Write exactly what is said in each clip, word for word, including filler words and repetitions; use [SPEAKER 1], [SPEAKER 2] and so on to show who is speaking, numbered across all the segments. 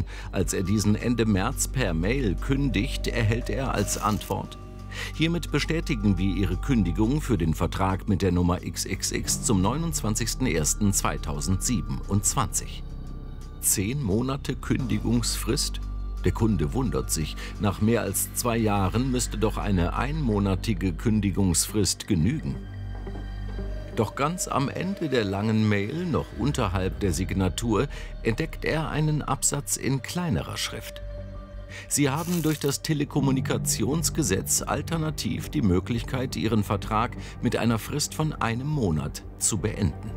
[SPEAKER 1] Kündigungen. Als er diesen Ende März per Mail kündigt, erhält er als Antwort: Hiermit bestätigen wir Ihre Kündigung für den Vertrag mit der Nummer X X X zum neunundzwanzigsten ersten zweitausendsiebenundzwanzig. Zehn Monate Kündigungsfrist? Der Kunde wundert sich. Nach mehr als zwei Jahren müsste doch eine einmonatige Kündigungsfrist genügen. Doch ganz am Ende der langen Mail, noch unterhalb der Signatur, entdeckt er einen Absatz in kleinerer Schrift. Sie haben durch das Telekommunikationsgesetz alternativ die Möglichkeit, Ihren Vertrag mit einer Frist von einem Monat zu beenden.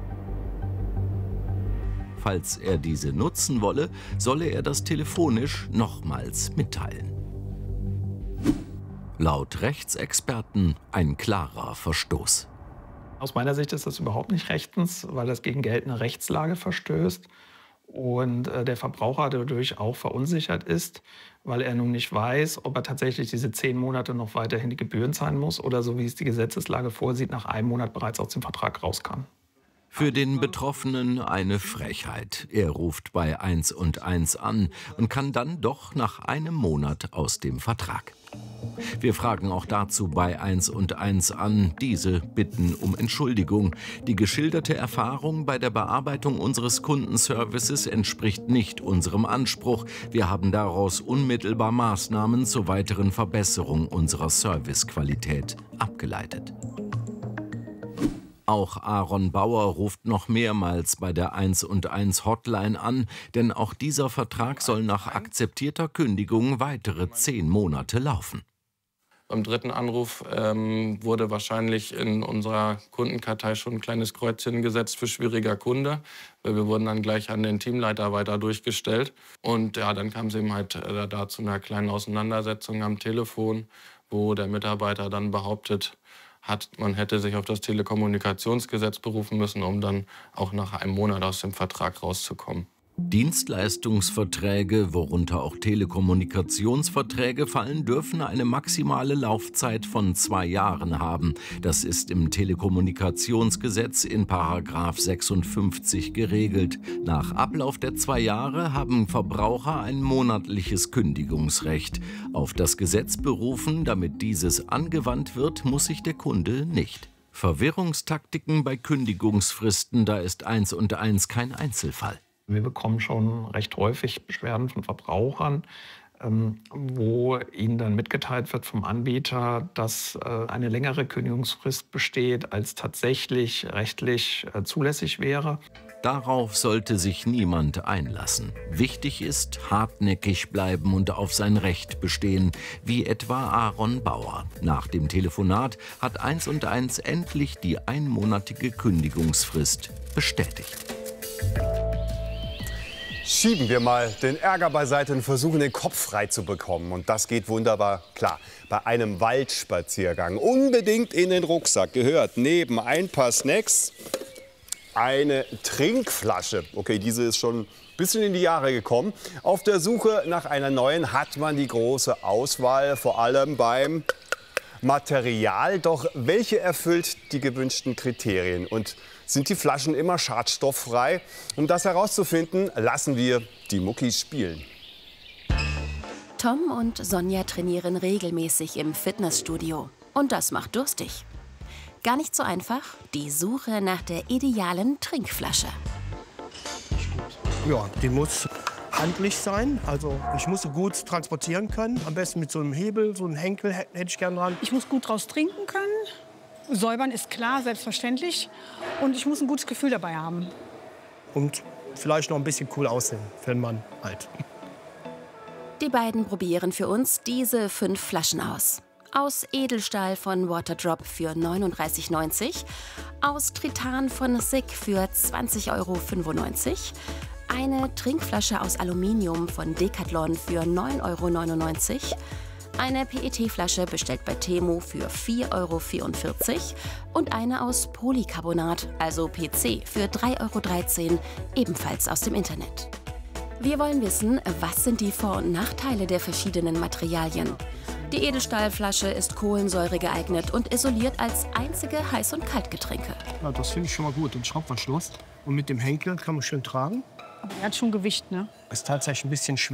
[SPEAKER 1] Falls er diese nutzen wolle, solle er das telefonisch nochmals mitteilen. Laut Rechtsexperten ein klarer Verstoß.
[SPEAKER 2] Aus meiner Sicht ist das überhaupt nicht rechtens, weil das gegen geltende Rechtslage verstößt und äh, der Verbraucher dadurch auch verunsichert ist, weil er nun nicht weiß, ob er tatsächlich diese zehn Monate noch weiterhin die Gebühren zahlen muss oder, so wie es die Gesetzeslage vorsieht, nach einem Monat bereits aus dem Vertrag raus kann.
[SPEAKER 1] Für den Betroffenen eine Frechheit. Er ruft bei eins und eins an und kann dann doch nach einem Monat aus dem Vertrag. Wir fragen auch dazu bei eins und eins an. Diese bitten um Entschuldigung. Die geschilderte Erfahrung bei der Bearbeitung unseres Kundenservices entspricht nicht unserem Anspruch. Wir haben daraus unmittelbar Maßnahmen zur weiteren Verbesserung unserer Servicequalität abgeleitet. Auch Aaron Bauer ruft noch mehrmals bei der eins und eins Hotline an, denn auch dieser Vertrag soll nach akzeptierter Kündigung weitere zehn Monate laufen.
[SPEAKER 3] Beim dritten Anruf ähm, wurde wahrscheinlich in unserer Kundenkartei schon ein kleines Kreuzchen gesetzt für schwieriger Kunde. Weil wir wurden dann gleich an den Teamleiter weiter durchgestellt. Und ja, dann kam es eben halt äh, da zu einer kleinen Auseinandersetzung am Telefon, wo der Mitarbeiter dann behauptet hat, man hätte sich auf das Telekommunikationsgesetz berufen müssen, um dann auch nach einem Monat aus dem Vertrag rauszukommen.
[SPEAKER 1] Dienstleistungsverträge, worunter auch Telekommunikationsverträge fallen, dürfen eine maximale Laufzeit von zwei Jahren haben. Das ist im Telekommunikationsgesetz in Paragraph sechsundfünfzig geregelt. Nach Ablauf der zwei Jahre haben Verbraucher ein monatliches Kündigungsrecht. Auf das Gesetz berufen, damit dieses angewandt wird, muss sich der Kunde nicht. Verwirrungstaktiken bei Kündigungsfristen, da ist eins und eins kein Einzelfall.
[SPEAKER 2] Wir bekommen schon recht häufig Beschwerden von Verbrauchern, ähm, wo ihnen dann mitgeteilt wird vom Anbieter, dass äh, eine längere Kündigungsfrist besteht, als tatsächlich rechtlich äh, zulässig wäre.
[SPEAKER 1] Darauf sollte sich niemand einlassen. Wichtig ist, hartnäckig bleiben und auf sein Recht bestehen, wie etwa Aaron Bauer. Nach dem Telefonat hat eins und eins endlich die einmonatige Kündigungsfrist bestätigt.
[SPEAKER 4] Schieben wir mal den Ärger beiseite und versuchen, den Kopf frei zu bekommen. Und das geht wunderbar klar. Bei einem Waldspaziergang unbedingt in den Rucksack gehört neben ein paar Snacks eine Trinkflasche. Okay, diese ist schon ein bisschen in die Jahre gekommen. Auf der Suche nach einer neuen hat man die große Auswahl, vor allem beim Material. Doch welche erfüllt die gewünschten Kriterien? Und sind die Flaschen immer schadstofffrei? Um das herauszufinden, lassen wir die Muckis spielen.
[SPEAKER 5] Tom und Sonja trainieren regelmäßig im Fitnessstudio. Und das macht durstig. Gar nicht so einfach, die Suche nach der idealen Trinkflasche.
[SPEAKER 6] Ja, die muss handlich sein. Also ich muss sie gut transportieren können. Am besten mit so einem Hebel, so einem Henkel hätte ich gern dran.
[SPEAKER 7] Ich muss gut draus trinken können. Säubern ist klar, selbstverständlich. Und ich muss ein gutes Gefühl dabei haben.
[SPEAKER 6] Und vielleicht noch ein bisschen cool aussehen, wenn man halt.
[SPEAKER 5] Die beiden probieren für uns diese fünf Flaschen aus. Aus Edelstahl von Waterdrop für neununddreißig neunzig, aus Tritan von Sig für zwanzig Euro fünfundneunzig, eine Trinkflasche aus Aluminium von Decathlon für neun Euro neunundneunzig, eine P E T-Flasche bestellt bei Temu für vier Euro vierundvierzig und eine aus Polycarbonat, also P C, für drei Euro dreizehn, ebenfalls aus dem Internet. Wir wollen wissen, was sind die Vor- und Nachteile der verschiedenen Materialien. Die Edelstahlflasche ist Kohlensäure geeignet und isoliert als einzige Heiß- und Kaltgetränke.
[SPEAKER 6] Ja, das finde ich schon mal gut. Und Schraubverschluss. Und mit dem Henkel kann man schön tragen.
[SPEAKER 7] Aber er hat schon Gewicht, ne?
[SPEAKER 6] Ist tatsächlich ein bisschen schwer.